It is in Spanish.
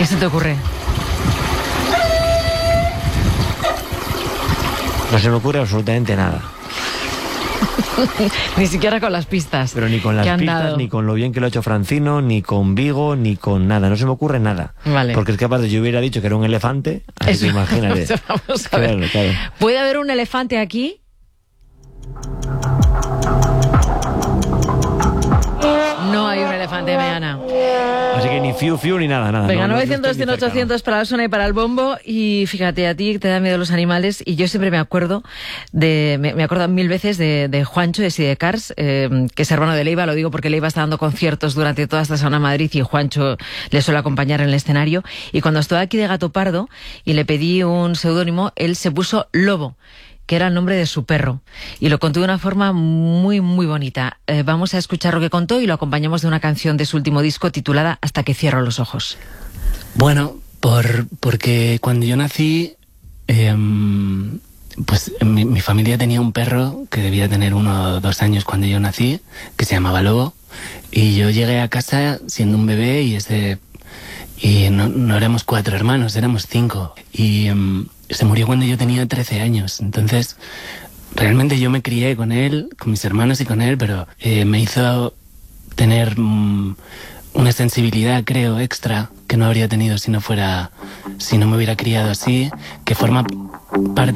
¿Qué se te ocurre? No se me ocurre absolutamente nada. Ni siquiera con las pistas. Pero ni con las pistas, ni con lo bien que lo ha hecho Francino, ni con Vigo, ni con nada. No se me ocurre nada. Vale. Porque es que aparte yo hubiera dicho que era un elefante, así que imagínate. Vamos a ver. Claro. ¿Puede haber un elefante aquí? No hay un elefante, Meana. Así que ni fiu ni nada. Venga, no, 900, 100, 800 para la zona y para el bombo. Y fíjate, a ti te dan miedo los animales. Y yo siempre me acuerdo me acuerdo mil veces de Juancho, de Sidecars, que es hermano de Leiva. Lo digo porque Leiva está dando conciertos durante toda esta semana en Madrid y Juancho le suele acompañar en el escenario. Y cuando estuve aquí de Gato Pardo y le pedí un seudónimo, él se puso Lobo, que era el nombre de su perro, y lo contó de una forma muy, muy bonita. Vamos a escuchar lo que contó y lo acompañamos de una canción de su último disco titulada Hasta que cierro los ojos. Bueno, porque cuando yo nací, pues mi familia tenía un perro que debía tener 1 o 2 años cuando yo nací, que se llamaba Lobo, y yo llegué a casa siendo un bebé y no éramos 4 hermanos, éramos 5, y se murió cuando yo tenía 13 años. Entonces, realmente yo me crié con él, con mis hermanos y con él, pero me hizo tener una sensibilidad, creo, extra, que no habría tenido si no me hubiera criado así, que forma parte